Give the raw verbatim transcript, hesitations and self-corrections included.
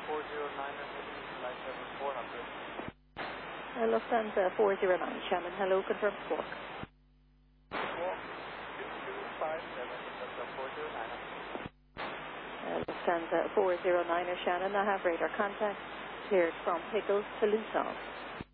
four zero nine, flight level four hundred. Uh, Lufthansa four zero nine, Shannon, hello, confirm squawk. Squawk two two five seven, Lufthansa four zero nine. Uh, Lufthansa four zero nine, Shannon, I have radar contact, cleared from Pickles to Luton.